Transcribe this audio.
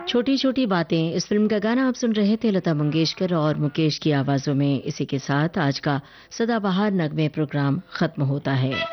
छोटी छोटी बातें, इस फिल्म का गाना आप सुन रहे थे लता मंगेशकर और मुकेश की आवाजों में। इसी के साथ आज का सदाबहार नगमे प्रोग्राम खत्म होता है।